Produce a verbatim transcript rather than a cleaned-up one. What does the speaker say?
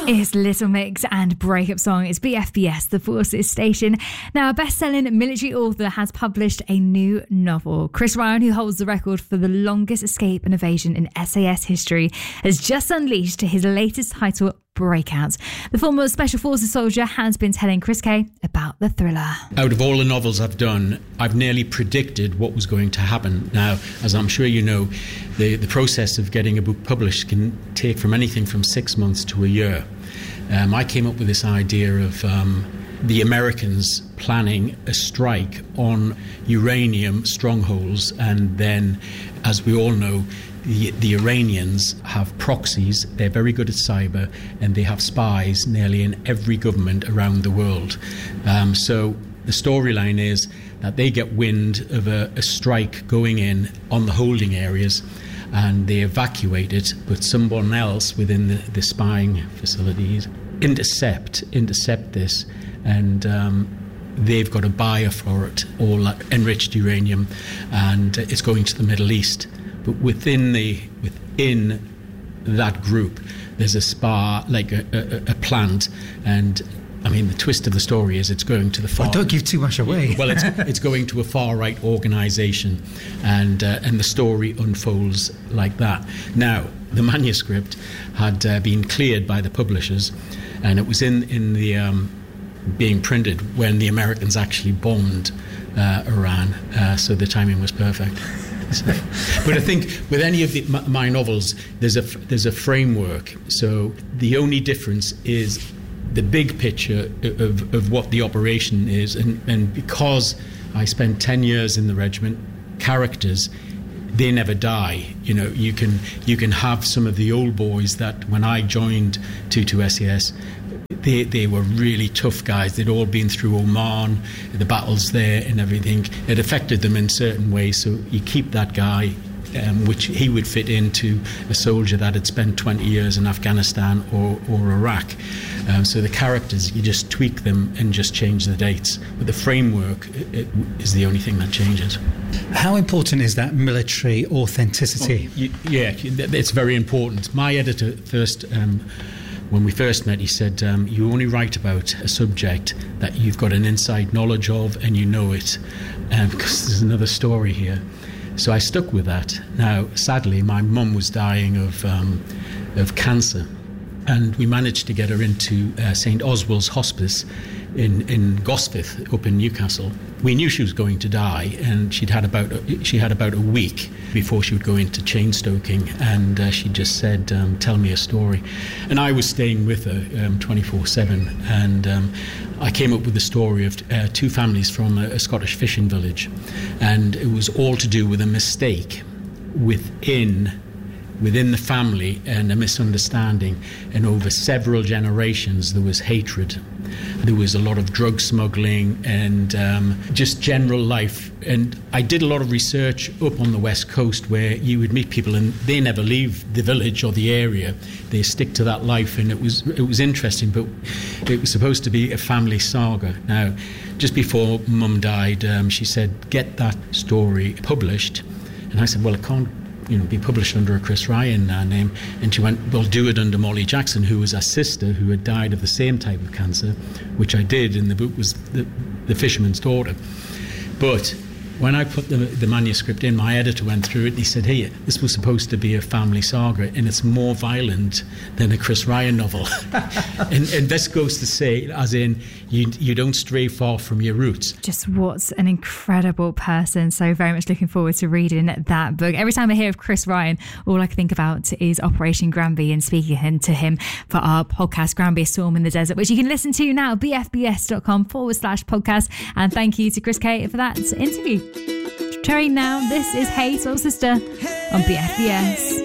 It's Little Mix and Breakup Song. It's B F B S, the Forces station. Now, a best-selling military author has published a new novel. Chris Ryan, who holds the record for the longest escape and evasion in S A S history, has just unleashed his latest title, Breakout. The former Special Forces soldier has been telling Chris Kay about the thriller. Out of all the novels I've done, I've nearly predicted what was going to happen. Now, as I'm sure you know, the, the process of getting a book published can take from anything from six months to a year. Um, I came up with this idea of um, the Americans planning a strike on uranium strongholds, and then, as we all know, the, the Iranians have proxies. They're very good at cyber, and they have spies nearly in every government around the world. Um, so the storyline is that they get wind of a, a strike going in on the holding areas, and they evacuate it, but someone else within the, the spying facilities intercept intercept this, and um, they've got a buyer for it, all that enriched uranium, and it's going to the Middle East. But within the within that group, there's a spa, like a, a, a plant, and I mean, the twist of the story is it's going to the far... Well, don't give too much away. Well, it's it's going to a far-right organisation, and uh, and the story unfolds like that. Now, the manuscript had uh, been cleared by the publishers, and it was in, in the um, being printed when the Americans actually bombed uh, Iran, uh, so the timing was perfect. But I think with any of the, my novels, there's a, there's a framework. So the only difference is the big picture of, of what the operation is, and, and because I spent ten years in the regiment, characters, they never die. You know, you can you can have some of the old boys that when I joined two two S E S, they they were really tough guys. They'd all been through Oman, the battles there and everything. It affected them in certain ways, so you keep that guy, Um, which he would fit into a soldier that had spent twenty years in Afghanistan or, or Iraq. Um, so the characters, you just tweak them and just change the dates. But the framework it, it is the only thing that changes. How important is that military authenticity? Oh, you, yeah, it's very important. My editor first... Um, When we first met, he said, um, you only write about a subject that you've got an inside knowledge of and you know it, um, because there's another story here. So I stuck with that. Now, sadly, my mum was dying of um, of cancer, and we managed to get her into uh, Saint Oswald's Hospice in, in Gosforth, up in Newcastle. We knew she was going to die, and she'd had about she had about a week before she would go into chain stoking, and uh, she just said, um, tell me a story. And I was staying with her um, twenty-four seven, and um, I came up with the story of uh, two families from a, a Scottish fishing village, and it was all to do with a mistake within within the family and a misunderstanding, and over several generations there was hatred. There was a lot of drug smuggling and um, just general life. And I did a lot of research up on the West Coast where you would meet people and they never leave the village or the area. They stick to that life, and it was it was interesting, but it was supposed to be a family saga. Now, just before Mum died, um, she said, get that story published. And I said, well, it can't you know, be published under a Chris Ryan uh, name. And she went, well, do it under Molly Jackson, who was a sister who had died of the same type of cancer, which I did, and the book was The, the Fisherman's Daughter. But when I put the, the manuscript in, my editor went through it and he said, hey, this was supposed to be a family saga, and it's more violent than a Chris Ryan novel. and, and this goes to say, as in, you, you don't stray far from your roots. Just what an incredible person. So very much looking forward to reading that book. Every time I hear of Chris Ryan, all I can think about is Operation Granby and speaking to him for our podcast, Granby, A Storm in the Desert, which you can listen to now, bfbs.com forward slash podcast. And thank you to Chris Kay for that interview. Turning now, this is Hey Soul Sister on B F B S.